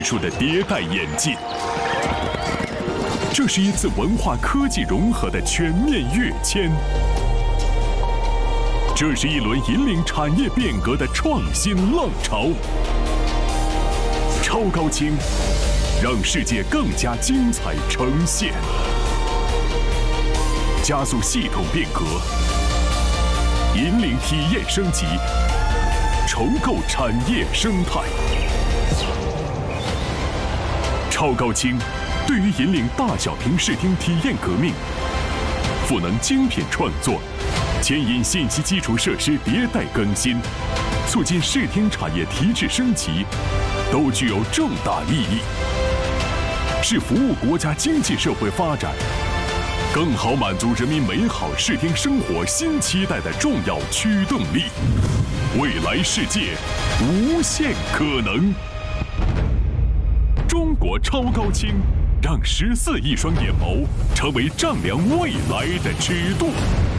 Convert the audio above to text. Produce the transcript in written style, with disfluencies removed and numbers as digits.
术的迭代演进。这是一次文化科技融合的全面跃迁。这是一轮引领产业变革的创新浪潮。超高清，让世界更加精彩呈现。加速系统变革，引领体验升级，重构产业生态。超高清对于引领大小屏视听体验革命，赋能精品创作，牵引信息基础设施迭代更新，促进视听产业提质升级，都具有重大意义，是服务国家经济社会发展，更好满足人民美好视听生活新期待的重要驱动力。未来世界无限可能。中国超高清，让14亿双眼眸成为丈量未来的尺度。